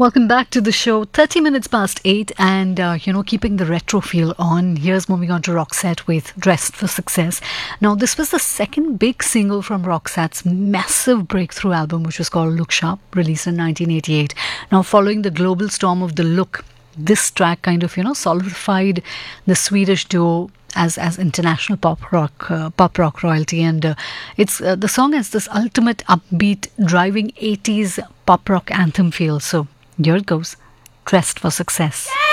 Welcome back to the show. 30 minutes past 8 and, keeping the retro feel on. Here's moving on to Roxette with Dressed for Success. Now, this was the second big single from Roxette's massive breakthrough album, which was called Look Sharp, released in 1988. Now, following the global storm of The Look, this track kind of, solidified the Swedish duo as international pop rock royalty, and it's the song has this ultimate upbeat, driving 80s pop rock anthem feel. So here it goes, Dressed for Success.